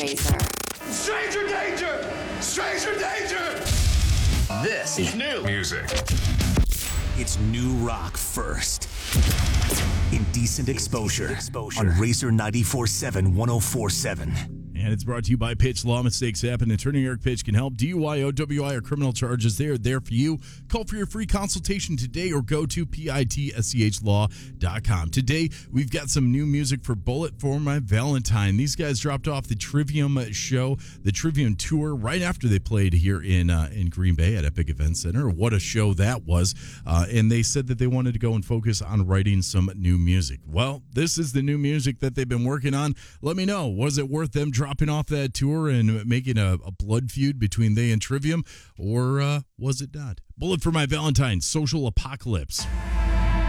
Razor. Stranger danger! Stranger danger! This is new music. It's new rock first. Indecent Exposure on Razor 94.7 104.7. And it's brought to you by Pitch. Law mistakes happen. Attorney Eric Pitch can help. DUI, OWI, or criminal charges, they are there for you. Call for your free consultation today or go to pitschlaw.com. Today, we've got some new music for Bullet for My Valentine. These guys dropped off the Trivium show, the Trivium tour, right after they played here in Green Bay at Epic Event Center. What a show that was. And they said that they wanted to go and focus on writing some new music. Well, this is the new music that they've been working on. Let me know. Was it worth them dropping off that tour and making a blood feud between they and Trivium, or was it not? Bullet for My Valentine, Social Apocalypse.